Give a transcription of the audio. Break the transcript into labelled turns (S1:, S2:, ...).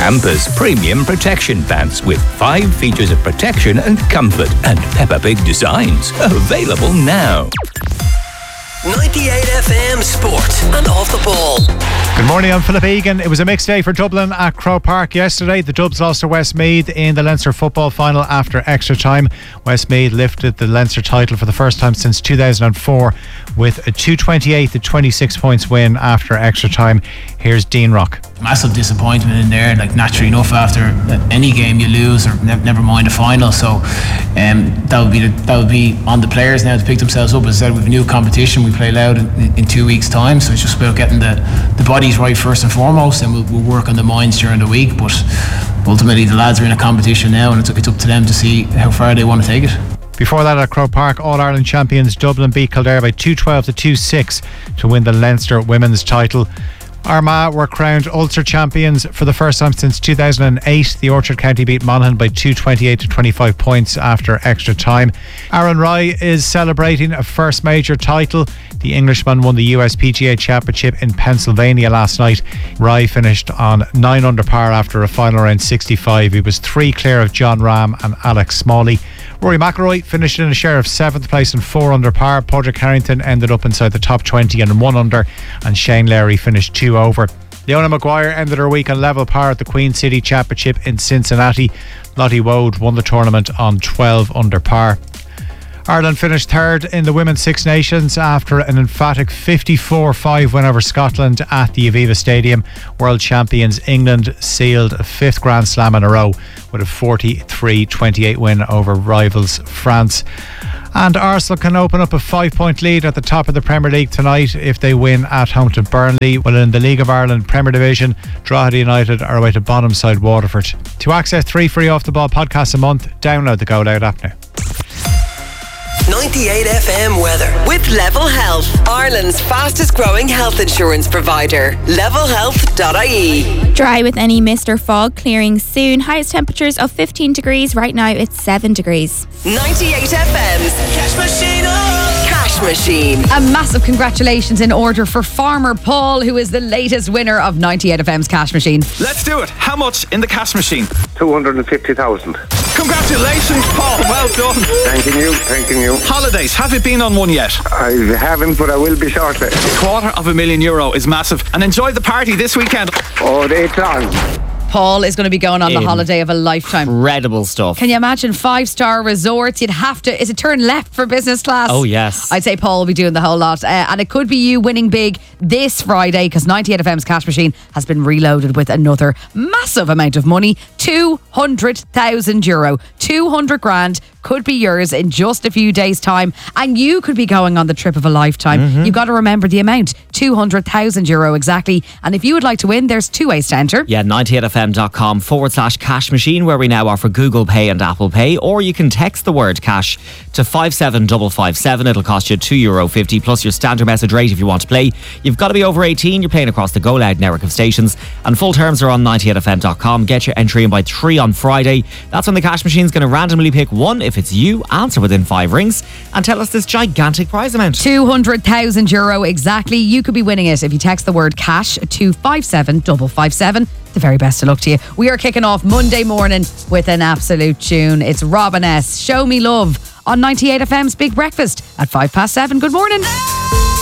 S1: Campus Premium Protection Pants with 5 features of protection and comfort and Peppa Pig designs. Available now.
S2: 98 FM Sport and Off the Ball.
S3: Good morning, I'm Philip Egan. It was a mixed day for Dublin at Croke Park yesterday. The Dubs lost to Westmeath in the Leinster football final after extra time. Westmeath lifted the Leinster title for the first time since 2004 with a 228-26 points win after extra time. Here's Dean Rock.
S4: Massive disappointment in there, like naturally enough after any game you lose, or never mind a final. So that would be on the players now to pick themselves up. As I said, we have a new competition. We play Loud in 2 weeks' time, so it's just about getting the bodies right first and foremost, and we'll work on the minds during the week. But ultimately, the lads are in a competition now, and it's up to them to see how far they want to take it.
S3: Before that, at Croke Park, All-Ireland champions Dublin beat Kildare by 212-26 to win the Leinster women's title. Armagh were crowned Ulster champions for the first time since 2008. The Orchard County beat Monaghan by 228-25 points after extra time. Aaron Rai is celebrating a first major title. The Englishman won the USPGA Championship in Pennsylvania last night. Rai finished on 9 under par after a final round 65. He was 3 clear of John Rahm and Alex Smalley. Rory McIlroy finished in a share of 7th place and 4 under par. Padraig Harrington ended up inside the top 20 and 1 under, and Shane Lowry finished 2 over. Leona Maguire ended her week on level par at the Queen City Championship in Cincinnati. Lottie Woad won the tournament on 12 under par. Ireland finished third in the Women's Six Nations after an emphatic 54-5 win over Scotland at the Aviva Stadium. World champions England sealed a 5th Grand Slam in a row with a 43-28 win over rivals France. And Arsenal can open up a 5-point lead at the top of the Premier League tonight if they win at home to Burnley. Well, in the League of Ireland Premier Division, Drogheda United are away to bottom side Waterford. To access 3 free Off the Ball podcasts a month, download the Go Loud app now.
S2: 98 FM weather with Level Health, Ireland's fastest growing health insurance provider. levelhealth.ie.
S5: Dry with any mist or fog, clearing soon. Highest temperatures of 15 degrees. Right now it's 7 degrees.
S2: 98 FM's Cash Machine. Cash Machine.
S6: A massive congratulations in order for Farmer Paul, who is the latest winner of 98 FM's Cash Machine.
S7: Let's do it. How much in the Cash Machine?
S8: 250,000.
S7: Congratulations, Paul. Well done.
S8: Thanking you.
S7: Holidays, have you been on one yet?
S8: I haven't, but I will be shortly.
S7: €250,000 is massive. And enjoy the party this weekend.
S8: Oh, it's on.
S6: Paul is going to be going on the holiday of a lifetime.
S9: Incredible stuff.
S6: Can you imagine 5-star resorts? You'd have to, is it turn left for business class?
S9: Oh yes.
S6: I'd say Paul will be doing the whole lot, and it could be you winning big this Friday, because 98 FM's Cash Machine has been reloaded with another massive amount of money. €200,000, 200 grand could be yours in just a few days' time, and you could be going on the trip of a lifetime. You've got to remember the amount, €200,000 exactly. And if you would like to win, there's 2 ways to enter.
S9: Yeah, 98fm.com/cash machine, where we now offer Google Pay and Apple Pay, or you can text the word cash to 57557. It'll cost you €2.50 plus your standard message rate if you want to play. You've got to be over 18. You're playing across the Go Loud network of stations, and full terms are on 98fm.com. Get your entry in by 3 on Friday. That's when the Cash Machine's going to randomly pick one. If it's you, answer within 5 rings and tell us this gigantic prize amount.
S6: €200,000 exactly. You could be winning it if you text the word cash to 57557. The very best of luck to you. We are kicking off Monday morning with an absolute tune. It's Robin S. Show Me Love on 98 FM's Big Breakfast at 7:05. Good morning.